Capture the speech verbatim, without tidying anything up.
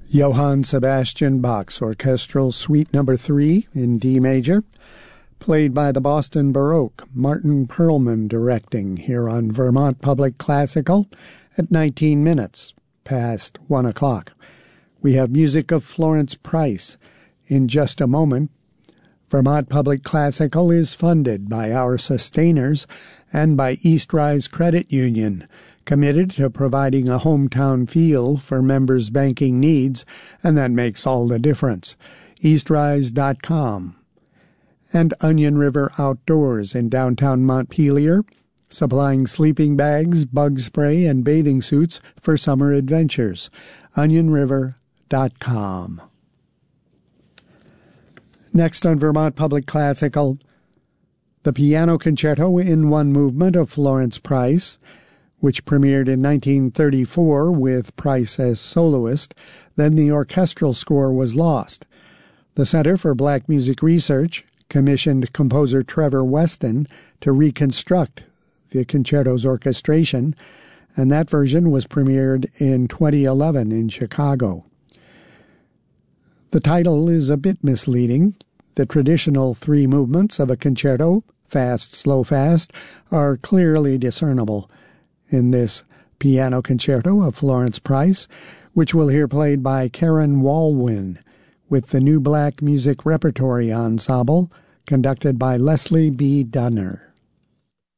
Johann Sebastian Bach's Orchestral Suite Number three in D major, played by the Boston Baroque, Martin Perlman directing here on Vermont Public Classical at nineteen minutes past one o'clock. We have music of Florence Price. In just a moment, Vermont Public Classical is funded by our sustainers and by East Rise Credit Union, committed to providing a hometown feel for members' banking needs, and that makes all the difference. east rise dot com. And Onion River Outdoors in downtown Montpelier, supplying sleeping bags, bug spray, and bathing suits for summer adventures. onion river dot com. Next on Vermont Public Classical, the Piano Concerto in One Movement of Florence Price, which premiered in nineteen thirty-four with Price as soloist. Then the orchestral score was lost. The Center for Black Music Research commissioned composer Trevor Weston to reconstruct the concerto's orchestration, and that version was premiered in twenty eleven in Chicago. The title is a bit misleading. The traditional three movements of a concerto, fast, slow, fast, are clearly discernible in this piano concerto of Florence Price, which we'll hear played by Karen Walwyn with the New Black Music Repertory Ensemble, conducted by Leslie B. Dunner.